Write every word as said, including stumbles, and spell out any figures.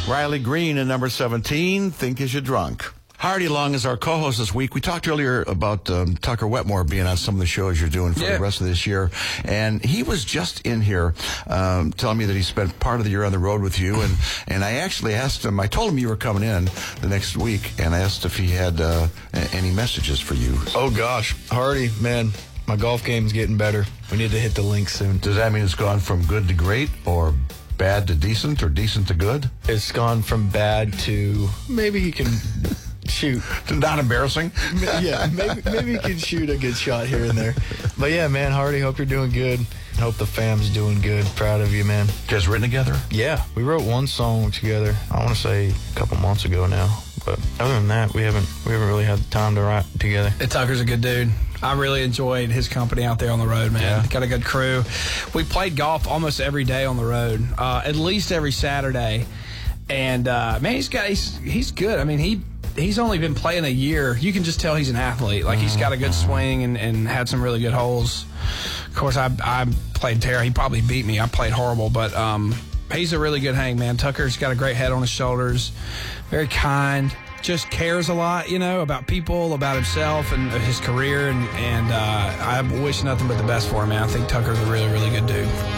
Riley Green in number seventeen, Think Is You Drunk. Hardy Long is our co-host this week. We talked earlier about um, Tucker Wetmore being on some of the shows you're doing for yeah. the rest of this year. And he was just in here um, telling me that he spent part of the year on the road with you. And, and I actually asked him, I told him you were coming in the next week, and I asked if he had uh, any messages for you. Oh, gosh. Hardy, man, my golf game's getting better. We need to hit the links soon. Does that mean it's gone from good to great, or bad to decent, or decent to good? It's gone from bad to maybe he can... shoot. Not embarrassing? Yeah, maybe maybe you can shoot a good shot here and there. But yeah, man, Hardy, hope you're doing good. Hope the fam's doing good. Proud of you, man. You guys written together? Yeah, we wrote one song together, I want to say a couple months ago now. But other than that, we haven't we haven't really had the time to write together. And Tucker's a good dude. I really enjoyed his company out there on the road, man. Yeah. Got a good crew. We played golf almost every day on the road, uh, at least every Saturday. And, uh, man, he's got he's, he's good. I mean, he... He's only been playing a year. You can just tell he's an athlete. Like, he's got a good swing and, and had some really good holes. Of course, I I played terrible. He probably beat me. I played horrible, but um, he's a really good hangman. Tucker's got a great head on his shoulders. Very kind. Just cares a lot, you know, about people, about himself and his career. And, and uh, I wish nothing but the best for him, man. I think Tucker's a really, really good dude.